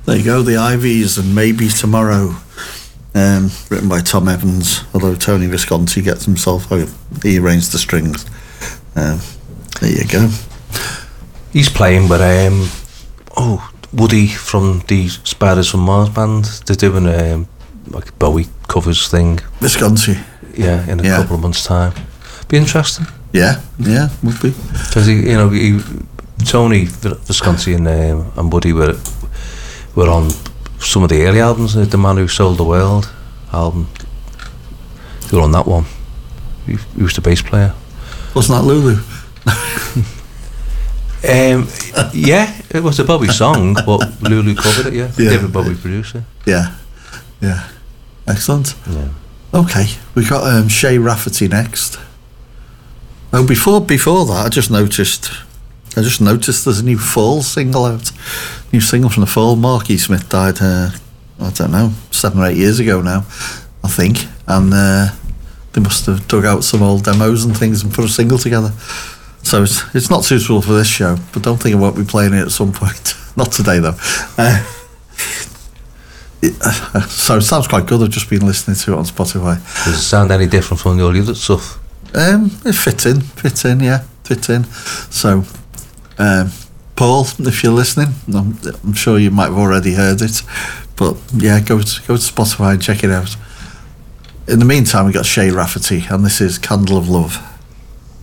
There you go, the Ivies and Maybe Tomorrow, written by Tom Evans, although Tony Visconti gets himself home. He arranged the strings. There you go. He's playing with Woody from the Spiders from Mars band. They're doing like a Bowie covers thing. Visconti. Yeah, in a couple of months' time. Be interesting. Yeah, would be. Because Tony Visconti and Woody were on some of the early albums. The Man Who Sold the World album. They were on that one. He was the bass player. Wasn't that Lulu? Yeah, it was a Bowie song, but Lulu covered it. Yeah. David Bowie producer. Yeah, excellent. Yeah. Okay, we got Shay Rafferty next. Oh, before that, I just noticed there's a new Fall single out. New single from the Fall. Marky Smith died, I don't know, 7 or 8 years ago now, I think. And they must have dug out some old demos and things and put a single together. So it's not suitable for this show, but don't think I won't be playing it at some point. Not today, though. So it sounds quite good. I've just been listening to it on Spotify. Does it sound any different from the other stuff? It fits in. So, Paul, if you're listening, I'm sure you might have already heard it, but yeah, go to Spotify and check it out. In the meantime, we got Shay Rafferty, and this is Candle of Love.